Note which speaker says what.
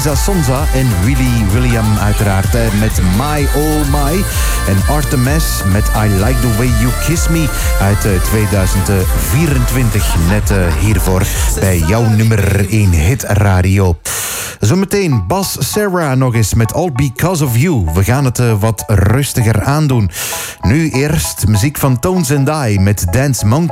Speaker 1: Lisa Sonza en Willy William uiteraard met My Oh My. En Artemis met I Like The Way You Kiss Me uit 2024. Net hiervoor bij jouw nummer 1 hit radio. Zometeen Bas Sarah nog eens met All Because of You. We gaan het wat rustiger aandoen. Nu eerst muziek van Tones and I met Dance Monkey.